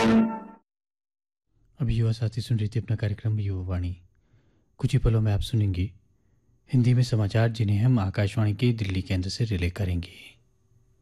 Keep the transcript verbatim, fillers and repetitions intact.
अभी युवा साथी सुन रही थी अपना कार्यक्रम युवा वाणी। कुछ ही पलों में आप सुनेंगे हिंदी में समाचार जिन्हें हम आकाशवाणी के दिल्ली केंद्र से रिले करेंगे।